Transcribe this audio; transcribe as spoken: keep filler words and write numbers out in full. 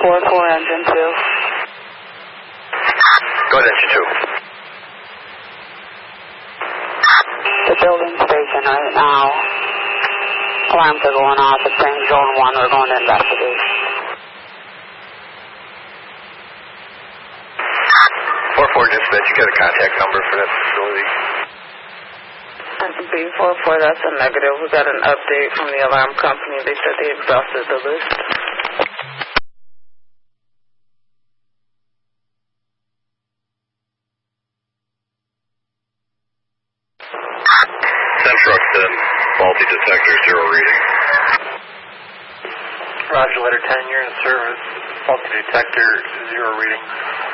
four four, engine two. Go ahead, engine two. The building station right now. Alarms are going off. It's saying zone one. We're going to investigate. four four dispatch, you got a contact number for that facility? B four four, that's a negative. We got an update from the alarm company. They said they exhausted the list. Send trucks in, faulty detector, zero reading. Roger, letter ten, you're in service. Faulty detector, zero reading.